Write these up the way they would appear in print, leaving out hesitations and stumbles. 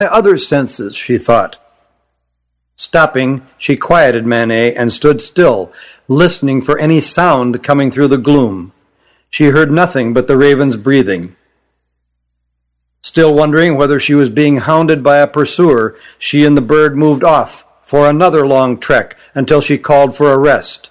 other senses, she thought. Stopping, she quieted Manet and stood still, listening for any sound coming through the gloom. She heard nothing but the raven's breathing. Still wondering whether she was being hounded by a pursuer, she and the bird moved off for another long trek until she called for a rest.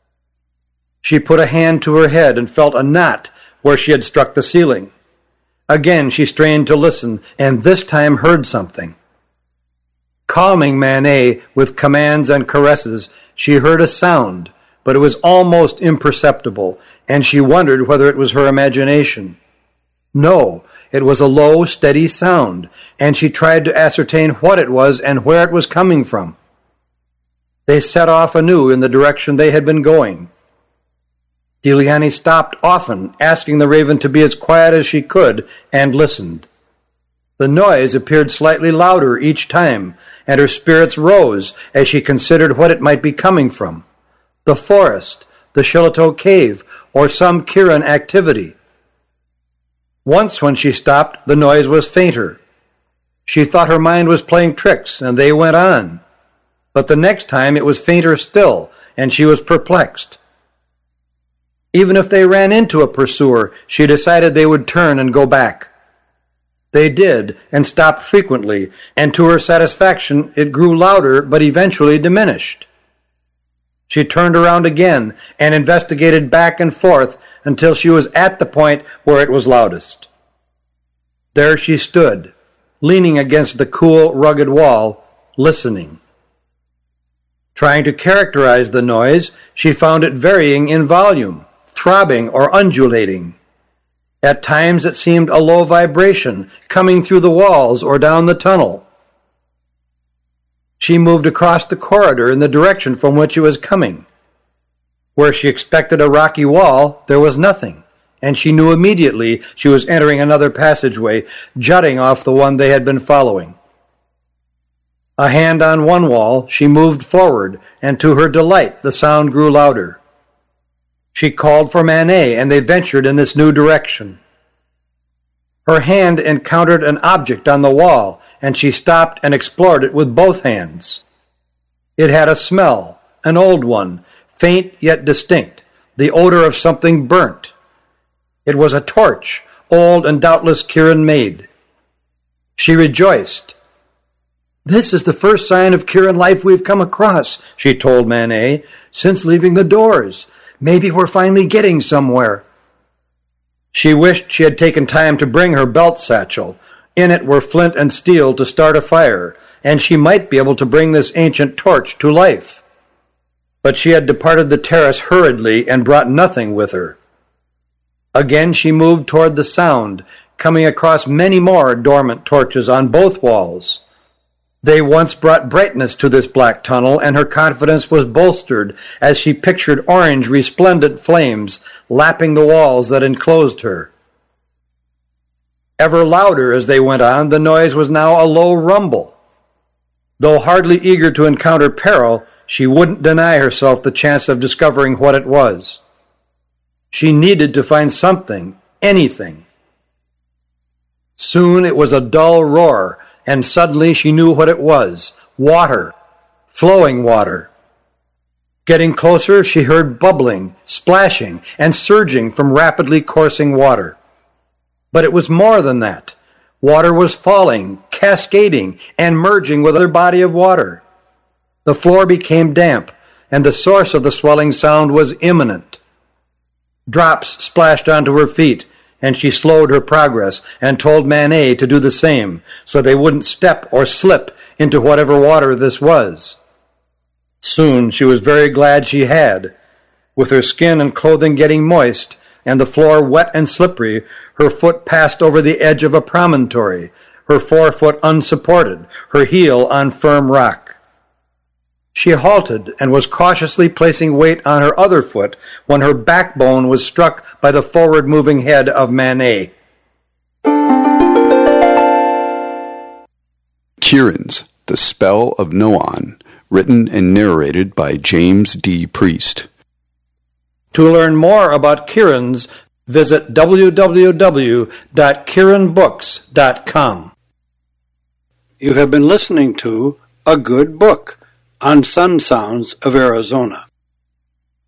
She put a hand to her head and felt a knot where she had struck the ceiling. Again she strained to listen, and this time heard something. Calming Manet with commands and caresses, she heard a sound, but it was almost imperceptible, and she wondered whether it was her imagination. No, it was a low, steady sound, and she tried to ascertain what it was and where it was coming from. They set off anew in the direction they had been going. Giuliani stopped often, asking the raven to be as quiet as she could, and listened. The noise appeared slightly louder each time, and her spirits rose as she considered what it might be coming from. The forest, the Shillitoe cave, or some Kirin activity. Once when she stopped, the noise was fainter. She thought her mind was playing tricks, and they went on. But the next time it was fainter still, and she was perplexed. Even if they ran into a pursuer, she decided they would turn and go back. They did, and stopped frequently, and to her satisfaction it grew louder but eventually diminished. She turned around again and investigated back and forth until she was at the point where it was loudest. There she stood, leaning against the cool, rugged wall, listening. Trying to characterize the noise, she found it varying in volume, throbbing or undulating. At times it seemed a low vibration coming through the walls or down the tunnel. She moved across the corridor in the direction from which it was coming. Where she expected a rocky wall, there was nothing, and she knew immediately she was entering another passageway, jutting off the one they had been following. A hand on one wall, she moved forward, and to her delight the sound grew louder. She called for Manet, and they ventured in this new direction. Her hand encountered an object on the wall, and she stopped and explored it with both hands. It had a smell, an old one, faint yet distinct, the odor of something burnt. It was a torch, old and doubtless Kirin made. She rejoiced. "This is the first sign of Kirin life we've come across," she told Manet, "since leaving the doors. Maybe we're finally getting somewhere." She wished she had taken time to bring her belt satchel. In it were flint and steel to start a fire, and she might be able to bring this ancient torch to life. But she had departed the terrace hurriedly and brought nothing with her. Again she moved toward the sound, coming across many more dormant torches on both walls. They once brought brightness to this black tunnel, and her confidence was bolstered as she pictured orange, resplendent flames lapping the walls that enclosed her. Ever louder as they went on, the noise was now a low rumble. Though hardly eager to encounter peril, she wouldn't deny herself the chance of discovering what it was. She needed to find something, anything. Soon it was a dull roar, and suddenly she knew what it was. Water. Flowing water. Getting closer, she heard bubbling, splashing, and surging from rapidly coursing water. But it was more than that. Water was falling, cascading, and merging with another body of water. The floor became damp, and the source of the swelling sound was imminent. Drops splashed onto her feet, and she slowed her progress and told Manet to do the same, so they wouldn't step or slip into whatever water this was. Soon she was very glad she had. With her skin and clothing getting moist, and the floor wet and slippery, her foot passed over the edge of a promontory, her forefoot unsupported, her heel on firm rock. She halted and was cautiously placing weight on her other foot when her backbone was struck by the forward-moving head of Manet. Kirin's The Spell of Noan, written and narrated by James D. Priest. To learn more about Kirin's, visit www.kirinbooks.com. You have been listening to A Good Book on Sun Sounds of Arizona.